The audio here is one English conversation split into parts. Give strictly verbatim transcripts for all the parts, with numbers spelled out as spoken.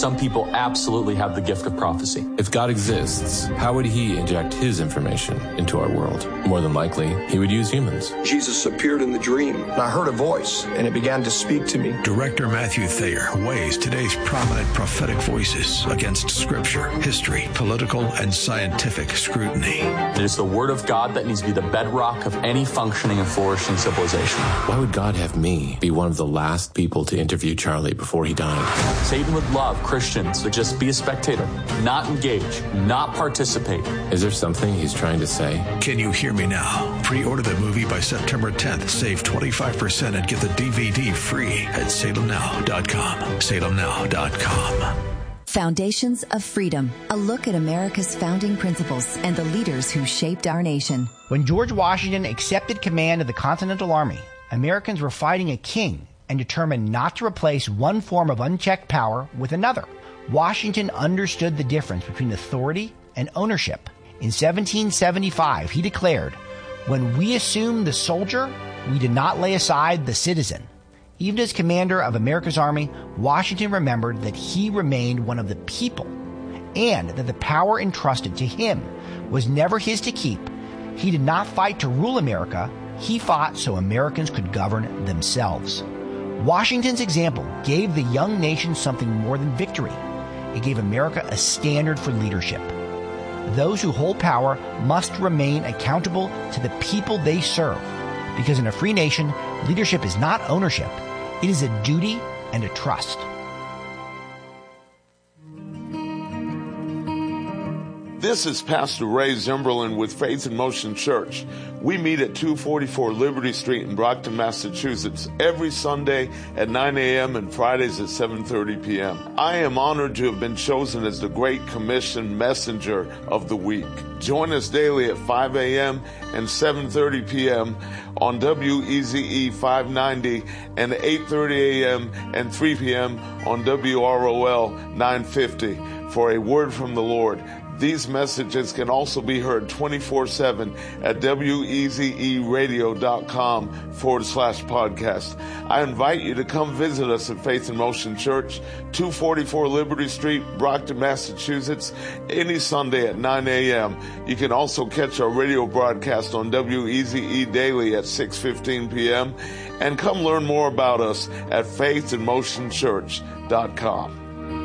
some people absolutely have the gift of prophecy. If God exists, how would he inject his information into our world? More than likely, he would use humans. Jesus appeared in the dream, and I heard a voice, and it began to speak to me. Director Matthew Thayer weighs today's prominent prophetic voices against scripture, history, political, and scientific scrutiny. It is the Word of God that needs to be the bedrock of any functioning and flourishing civilization. Why would God have me be one of the last people to interview Charlie before he died? Satan would love Christians to just be a spectator, not engage, not participate. Is there something he's trying to say? Can you hear me now? Pre-order the movie by September tenth. Save twenty-five percent and get the D V D free at salem now dot com. salem now dot com. Foundations of Freedom, a look at America's founding principles and the leaders who shaped our nation. When George Washington accepted command of the Continental Army, Americans were fighting a king and determined not to replace one form of unchecked power with another. Washington understood the difference between authority and ownership. In seventeen seventy-five, he declared, "When we assumed the soldier, we did not lay aside the citizen." Even as commander of America's army, Washington remembered that he remained one of the people and that the power entrusted to him was never his to keep. He did not fight to rule America. He fought so Americans could govern themselves. Washington's example gave the young nation something more than victory. It gave America a standard for leadership. Those who hold power must remain accountable to the people they serve, because in a free nation, leadership is not ownership. It is a duty and a trust. This is Pastor Ray Zimberlin with Faith in Motion Church. We meet at two forty-four Liberty Street in Brockton, Massachusetts, every Sunday at nine a.m. and Fridays at seven thirty p.m. I am honored to have been chosen as the Great Commission Messenger of the Week. Join us daily at five a.m. and seven thirty p.m. on W E Z E five ninety and eight thirty a.m. and three p.m. on W R O L nine fifty for a word from the Lord. These messages can also be heard twenty-four seven at W E Z E radio dot com forward slash podcast. I invite you to come visit us at Faith in Motion Church, two forty-four Liberty Street, Brockton, Massachusetts, any Sunday at nine a.m. You can also catch our radio broadcast on W E Z E Daily at six fifteen p.m. And come learn more about us at faith in motion church dot com.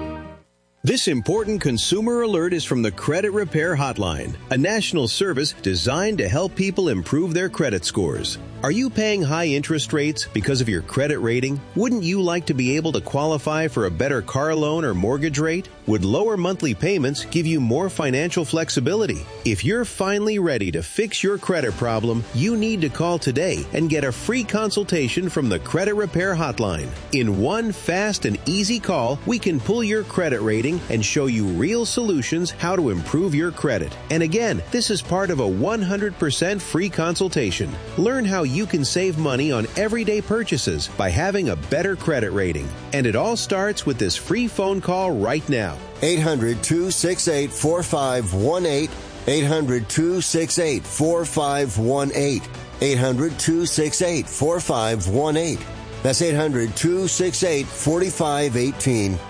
This important consumer alert is from the Credit Repair Hotline, a national service designed to help people improve their credit scores. Are you paying high interest rates because of your credit rating? Wouldn't you like to be able to qualify for a better car loan or mortgage rate? Would lower monthly payments give you more financial flexibility? If you're finally ready to fix your credit problem, you need to call today and get a free consultation from the Credit Repair Hotline. In one fast and easy call, we can pull your credit rating and show you real solutions how to improve your credit. And again, this is part of a one hundred percent free consultation. Learn how you can save money on everyday purchases by having a better credit rating. And it all starts with this free phone call right now. eight hundred, two six eight, four five one eight. eight hundred, two six eight, four five one eight. eight hundred, two six eight, four five one eight. That's eight hundred, two six eight, four five one eight.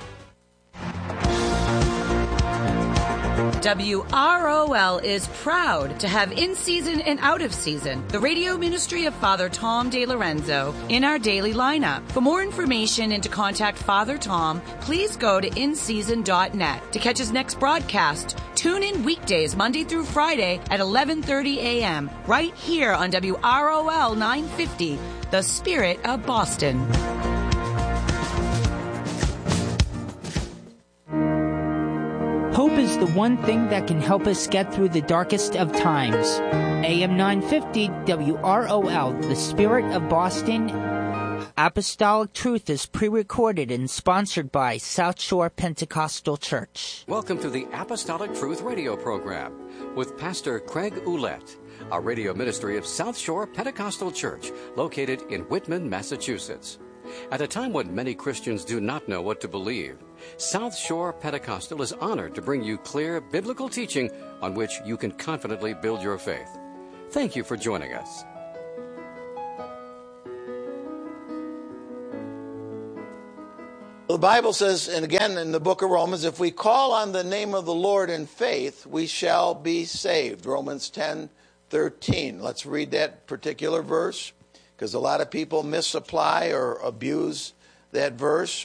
W R O L is proud to have in-season and out-of-season the radio ministry of Father Tom DeLorenzo in our daily lineup. For more information and to contact Father Tom, please go to in season dot net. To catch his next broadcast, tune in weekdays Monday through Friday at eleven thirty a.m. right here on W R O L nine fifty, The Spirit of Boston. Hope is the one thing that can help us get through the darkest of times. A M nine fifty W R O L, the Spirit of Boston. Apostolic Truth is pre-recorded and sponsored by South Shore Pentecostal Church. Welcome to the Apostolic Truth radio program with Pastor Craig Ouellette, a radio ministry of South Shore Pentecostal Church located in Whitman, Massachusetts. At a time when many Christians do not know what to believe, South Shore Pentecostal is honored to bring you clear biblical teaching on which you can confidently build your faith. Thank you for joining us. The Bible says, and again in the book of Romans, if we call on the name of the Lord in faith, we shall be saved. Romans ten thirteen. Let's read that particular verse, because a lot of people misapply or abuse that verse.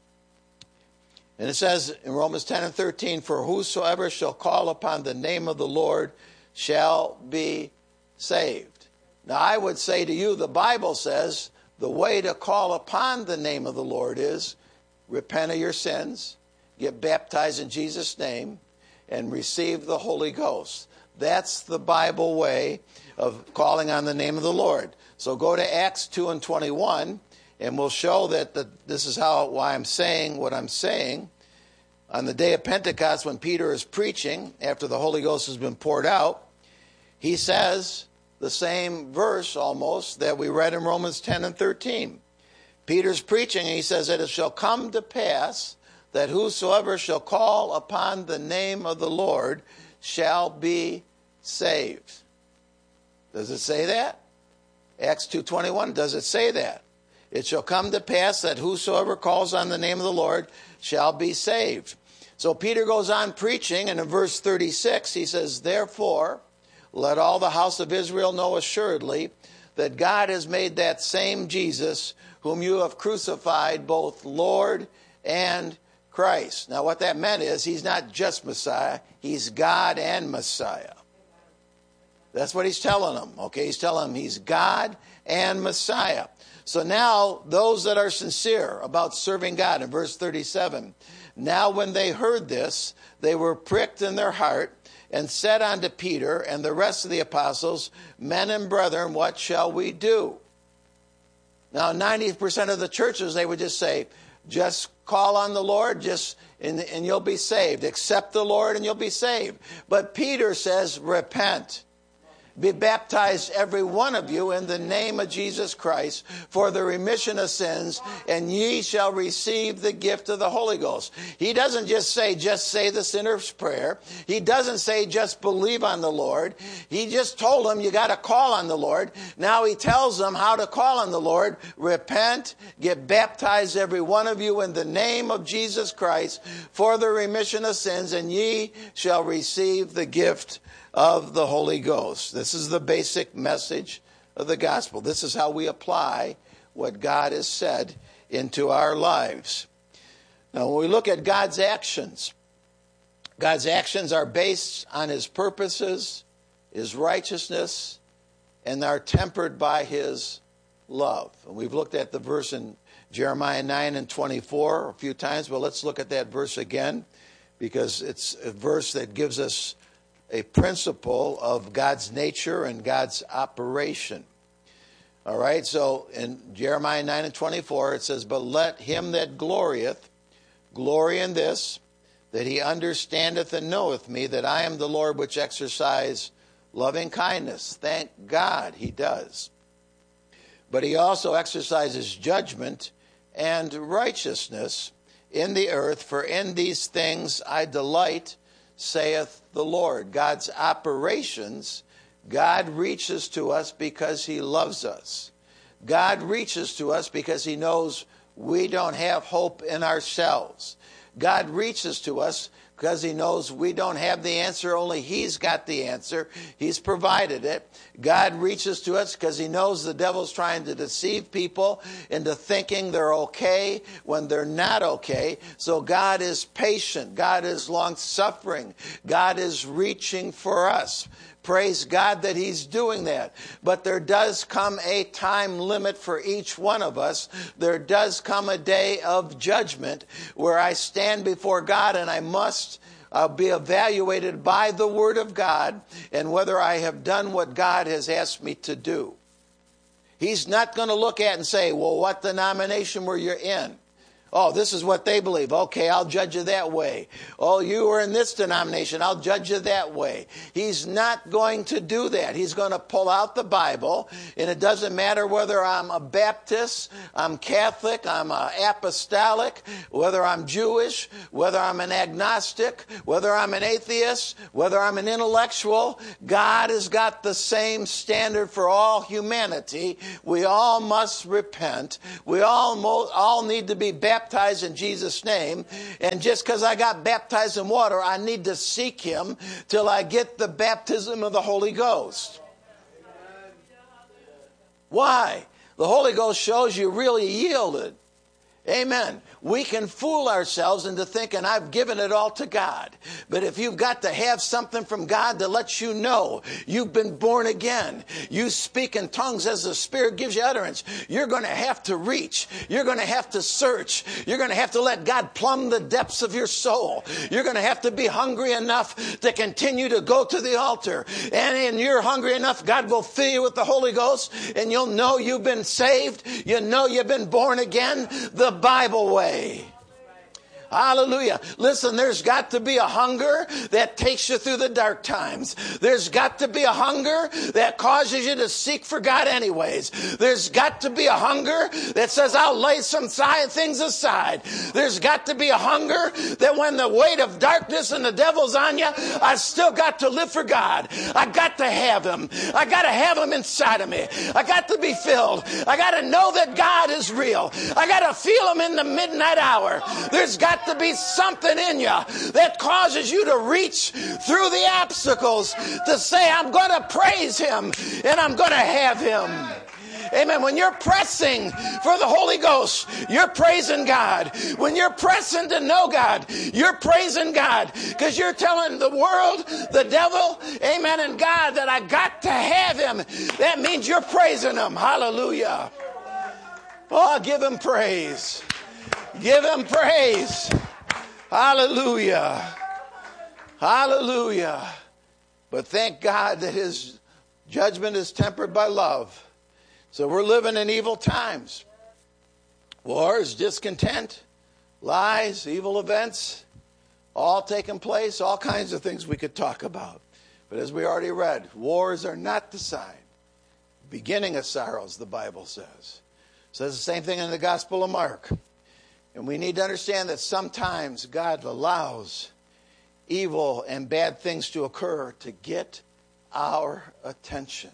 And it says in Romans ten and thirteen, for whosoever shall call upon the name of the Lord shall be saved. Now I would say to you, the Bible says the way to call upon the name of the Lord is repent of your sins, get baptized in Jesus' name, and receive the Holy Ghost. That's the Bible way of calling on the name of the Lord. So go to Acts two and twenty-one, and we'll show that the, this is how why I'm saying what I'm saying. On the day of Pentecost, when Peter is preaching, after the Holy Ghost has been poured out, he says the same verse almost that we read in Romans ten and thirteen. Peter's preaching, and he says that it shall come to pass that whosoever shall call upon the name of the Lord shall be saved. Does it say that? Acts two twenty-one, does it say that? It shall come to pass that whosoever calls on the name of the Lord shall be saved. So Peter goes on preaching, and in verse thirty-six he says, therefore, let all the house of Israel know assuredly that God has made that same Jesus whom you have crucified both Lord and Christ. Now what that meant is he's not just Messiah, he's God and Messiah. That's what he's telling them. Okay, he's telling them he's God and Messiah. So now those that are sincere about serving God, in verse thirty-seven, now when they heard this, they were pricked in their heart and said unto Peter and the rest of the apostles, men and brethren, what shall we do? Now ninety percent of the churches, they would just say, just call on the Lord, just and, and you'll be saved. Accept the Lord and you'll be saved. But Peter says, repent. Be baptized, every one of you, in the name of Jesus Christ for the remission of sins, and ye shall receive the gift of the Holy Ghost. He doesn't just say, just say the sinner's prayer. He doesn't say, just believe on the Lord. He just told them, you got to call on the Lord. Now he tells them how to call on the Lord. Repent, get baptized, every one of you, in the name of Jesus Christ for the remission of sins, and ye shall receive the gift of the Holy Ghost. This is the basic message of the gospel. This is how we apply what God has said into our lives. Now, when we look at God's actions, God's actions are based on his purposes, his righteousness, and are tempered by his love. And we've looked at the verse in Jeremiah nine and twenty-four a few times, but let's look at that verse again, because it's a verse that gives us a principle of God's nature and God's operation. All right, so in Jeremiah nine and twenty-four, it says, but let him that glorieth glory in this, that he understandeth and knoweth me, that I am the Lord which exercise loving kindness. Thank God he does. But he also exercises judgment and righteousness in the earth, for in these things I delight, saith the Lord. God's operations, God reaches to us because he loves us. God reaches to us because he knows we don't have hope in ourselves. God reaches to us because he knows we don't have the answer, only he's got the answer. He's provided it. God reaches to us because he knows the devil's trying to deceive people into thinking they're okay when they're not okay. So God is patient. God is long-suffering. God is reaching for us. Praise God that he's doing that. But there does come a time limit for each one of us. There does come a day of judgment where I stand before God and I must uh, be evaluated by the Word of God and whether I have done what God has asked me to do. He's not going to look at and say, well, what denomination were you in? Oh, this is what they believe. Okay, I'll judge you that way. Oh, you were in this denomination. I'll judge you that way. He's not going to do that. He's going to pull out the Bible, and it doesn't matter whether I'm a Baptist, I'm Catholic, I'm a apostolic, whether I'm Jewish, whether I'm an agnostic, whether I'm an atheist, whether I'm an intellectual. God has got the same standard for all humanity. We all must repent. We all, mo- all need to be baptized baptized in Jesus' name. And just because I got baptized in water, I need to seek him till I get the baptism of the Holy Ghost. Why? The Holy Ghost shows you really yielded. Amen. We can fool ourselves into thinking I've given it all to God. But if you've got to have something from God that lets you know you've been born again, you speak in tongues as the Spirit gives you utterance, you're going to have to reach. You're going to have to search. You're going to have to let God plumb the depths of your soul. You're going to have to be hungry enough to continue to go to the altar. And when you're hungry enough, God will fill you with the Holy Ghost, and you'll know you've been saved. You know you've been born again the Bible way. Hallelujah. Listen, there's got to be a hunger that takes you through the dark times. There's got to be a hunger that causes you to seek for God anyways. There's got to be a hunger that says, I'll lay some things aside. There's got to be a hunger that when the weight of darkness and the devil's on you, I still got to live for God. I got to have him. I got to have him inside of me. I got to be filled. I got to know that God is real. I got to feel him in the midnight hour. There's got to be something in you that causes you to reach through the obstacles to say, I'm going to praise him and I'm going to have him. Amen. When you're pressing for the Holy Ghost, you're praising God. When you're pressing to know God, you're praising God because you're telling the world, the devil, amen, and God that I got to have him. That means you're praising him. Hallelujah. Oh, give him praise. Give him praise. Hallelujah. Hallelujah. But thank God that his judgment is tempered by love. So we're living in evil times. Wars, discontent, lies, evil events, all taking place, all kinds of things we could talk about. But as we already read, wars are not the sign. Beginning of sorrows, the Bible says. It says the same thing in the Gospel of Mark. And we need to understand that sometimes God allows evil and bad things to occur to get our attention.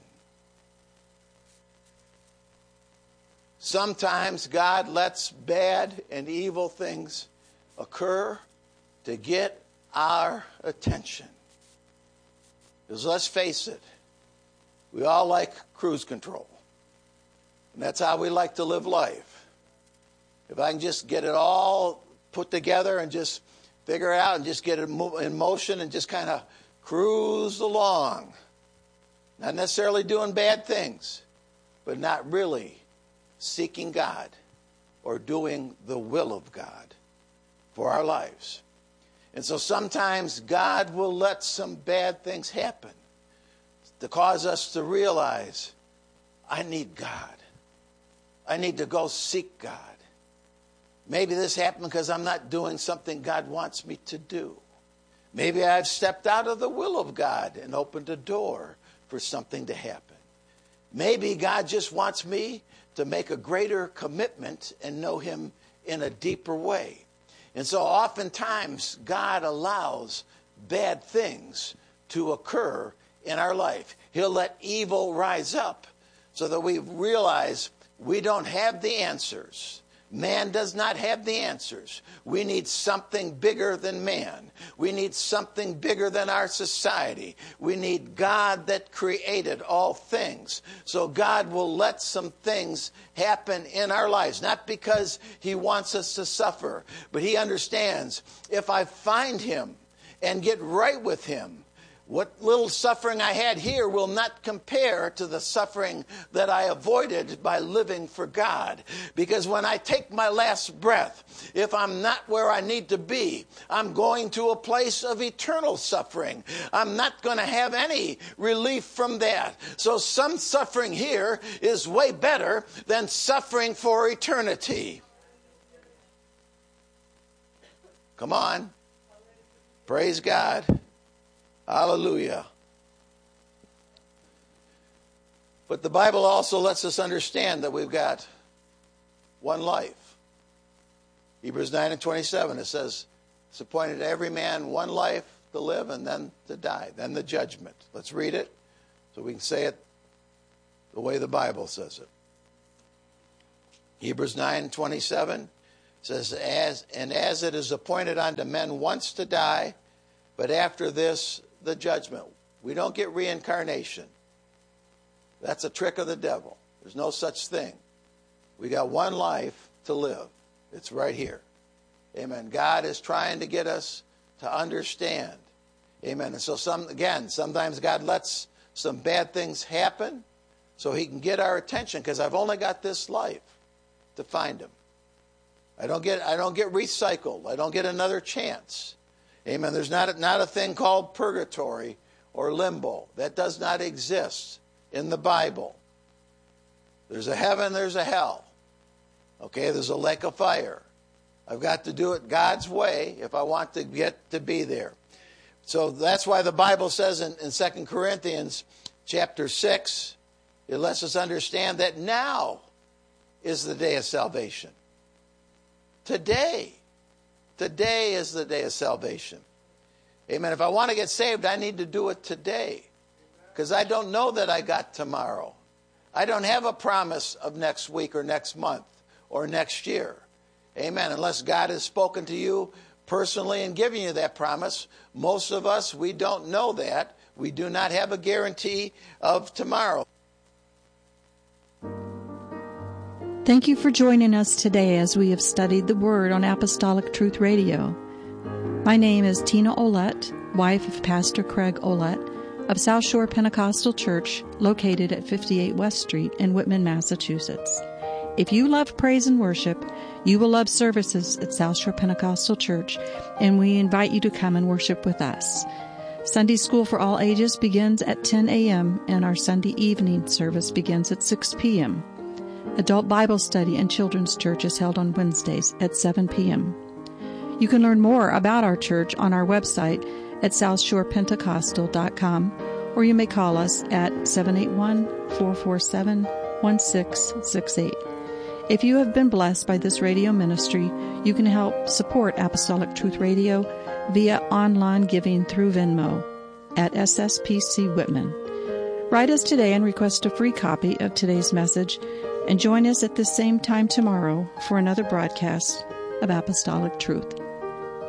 Sometimes God lets bad and evil things occur to get our attention. Because let's face it, we all like cruise control. And that's how we like to live life. If I can just get it all put together and just figure it out and just get it in motion and just kind of cruise along. Not necessarily doing bad things, but not really seeking God or doing the will of God for our lives. And so sometimes God will let some bad things happen to cause us to realize, I need God. I need to go seek God. Maybe this happened because I'm not doing something God wants me to do. Maybe I've stepped out of the will of God and opened a door for something to happen. Maybe God just wants me to make a greater commitment and know him in a deeper way. And so oftentimes God allows bad things to occur in our life. He'll let evil rise up so that we realize we don't have the answers. Man does not have the answers. We need something bigger than man. We need something bigger than our society. We need God that created all things. So God will let some things happen in our lives, not because he wants us to suffer, but he understands if I find him and get right with him, what little suffering I had here will not compare to the suffering that I avoided by living for God. Because when I take my last breath, if I'm not where I need to be, I'm going to a place of eternal suffering. I'm not going to have any relief from that. So some suffering here is way better than suffering for eternity. Come on. Praise God. Hallelujah. But the Bible also lets us understand that we've got one life. Hebrews nine and twenty-seven, it says, it's appointed to every man one life to live and then to die, then the judgment. Let's read it so we can say it the way the Bible says it. Hebrews nine and twenty-seven says, as and as it is appointed unto men once to die, but after this, the judgment. We don't get reincarnation. That's a trick of the devil. There's no such thing. We got one life to live. It's right here. Amen. God is trying to get us to understand. Amen. And so, some again, sometimes God lets some bad things happen so he can get our attention, because I've only got this life to find him. I don't get I don't get recycled. I don't get another chance. Amen. There's not a, not a thing called purgatory or limbo. That does not exist in the Bible. There's a heaven, there's a hell. Okay, there's a lake of fire. I've got to do it God's way if I want to get to be there. So that's why the Bible says in, in Second Corinthians chapter six, it lets us understand that now is the day of salvation. Today. Today is the day of salvation. Amen. If I want to get saved, I need to do it today, because I don't know that I got tomorrow. I don't have a promise of next week or next month or next year. Amen. Unless God has spoken to you personally and given you that promise. Most of us, we don't know that. We do not have a guarantee of tomorrow. Thank you for joining us today as we have studied the Word on Apostolic Truth Radio. My name is Tina Ouellette, wife of Pastor Craig Ouellette of South Shore Pentecostal Church, located at fifty-eight West Street in Whitman, Massachusetts. If you love praise and worship, you will love services at South Shore Pentecostal Church, and we invite you to come and worship with us. Sunday School for all ages begins at ten a.m., and our Sunday evening service begins at six p.m. Adult Bible Study and Children's Church is held on Wednesdays at seven p.m. You can learn more about our church on our website at south shore pentecostal dot com, or you may call us at seven eight one, four four seven, one six six eight. If you have been blessed by this radio ministry, you can help support Apostolic Truth Radio via online giving through Venmo at S S P C Whitman. Write us today and request a free copy of today's message, and join us at the same time tomorrow for another broadcast of Apostolic Truth.